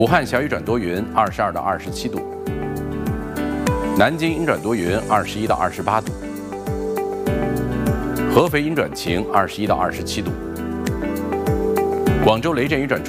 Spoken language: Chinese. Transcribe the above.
武汉小雨转多云，22到27度；南京阴转多云，21到28度；合肥阴转晴，21到27度；广州雷阵雨转中。